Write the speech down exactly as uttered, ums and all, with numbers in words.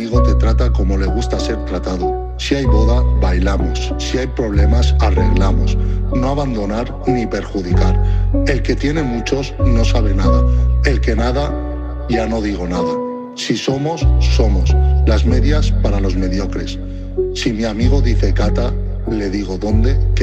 amigo te trata como le gusta ser tratado. Si hay boda, bailamos. Si hay problemas, arreglamos. No abandonar ni perjudicar. El que tiene muchos no sabe nada. El que nada, ya no digo nada. Si somos, somos. Las medias para los mediocres. Si mi amigo dice cata, le digo dónde, que